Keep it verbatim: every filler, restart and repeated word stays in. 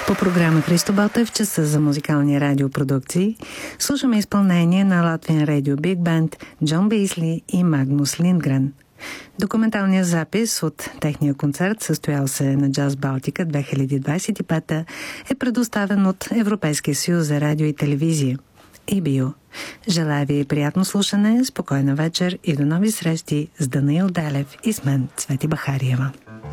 По програма Христо Ботев, часа за музикални радиопродукции, слушаме изпълнение на Latvian Radio Big Band, Джон Бейсли и Магнус Линдгрен. Документалният запис от техния концерт, състоял се на Джаз Балтика две хиляди двадесет и пета, е предоставен от Европейския съюз за радио и телевизия и био. Желая ви приятно слушане, спокойна вечер и до нови срещи с Данаил Делев и с мен, Цвети Бахариева.